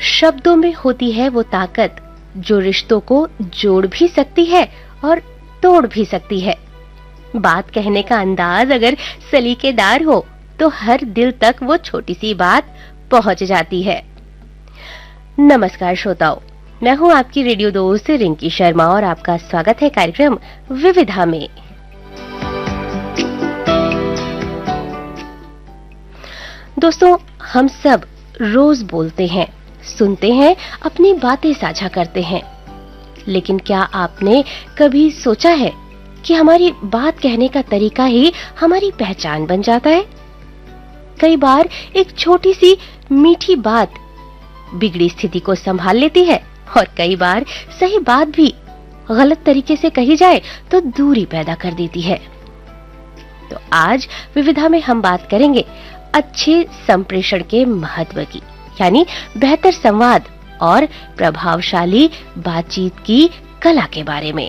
शब्दों में होती है वो ताकत जो रिश्तों को जोड़ भी सकती है और तोड़ भी सकती है। बात कहने का अंदाज अगर सलीकेदार हो तो हर दिल तक वो छोटी सी बात पहुंच जाती है। नमस्कार श्रोताओं, मैं हूं आपकी रेडियो दोस्त रिंकी शर्मा और आपका स्वागत है कार्यक्रम विविधा में। दोस्तों, हम सब रोज बोलते हैं, सुनते हैं, अपनी बातें साझा करते हैं, लेकिन क्या आपने कभी सोचा है कि हमारी बात कहने का तरीका ही हमारी पहचान बन जाता है? कई बार एक छोटी सी मीठी बात बिगड़ी स्थिति को संभाल लेती है और कई बार सही बात भी गलत तरीके से कही जाए तो दूरी पैदा कर देती है। तो आज विविधा में हम बात करेंगे अच्छे संप्रेषण के महत्व की, यानी बेहतर संवाद और प्रभावशाली बातचीत की कला के बारे में।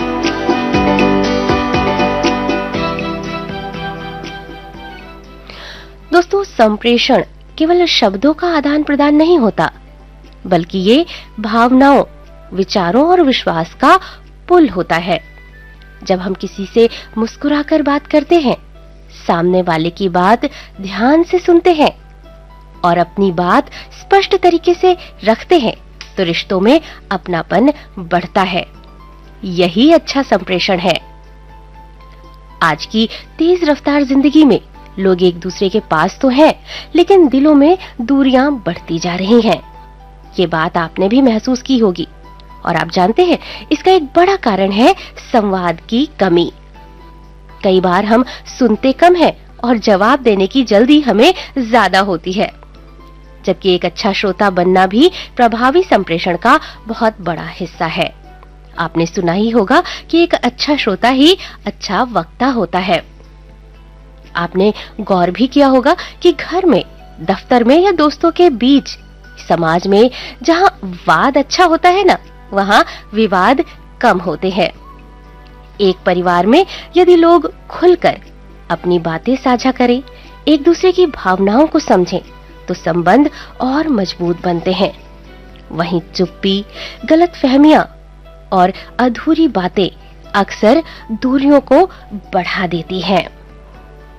दोस्तों, संप्रेषण केवल शब्दों का आदान प्रदान नहीं होता, बल्कि ये भावनाओं, विचारों और विश्वास का पुल होता है। जब हम किसी से मुस्कुराकर बात करते हैं, सामने वाले की बात ध्यान से सुनते हैं और अपनी बात स्पष्ट तरीके से रखते हैं, तो रिश्तों में अपनापन बढ़ता है। यही अच्छा संप्रेषण है। आज की तेज रफ्तार जिंदगी में लोग एक दूसरे के पास तो हैं, लेकिन दिलों में दूरियां बढ़ती जा रही हैं। ये बात आपने भी महसूस की होगी और आप जानते हैं, इसका एक बड़ा कारण है संवाद की कमी। कई बार हम सुनते कम हैं और जवाब देने की जल्दी हमें ज्यादा होती है, जबकि एक अच्छा श्रोता बनना भी प्रभावी संप्रेषण का बहुत बड़ा हिस्सा है। आपने सुना ही होगा कि एक अच्छा श्रोता ही अच्छा वक्ता होता है। आपने गौर भी किया होगा कि घर में, दफ्तर में या दोस्तों के बीच, समाज में जहां वाद अच्छा होता है ना, वहां विवाद कम होते हैं। एक परिवार में यदि लोग खुलकर अपनी बातें साझा करें, एक दूसरे की भावनाओं को समझें, तो संबंध और मजबूत बनते हैं। वहीं चुप्पी, गलतफहमियां और अधूरी बातें अक्सर दूरियों को बढ़ा देती हैं।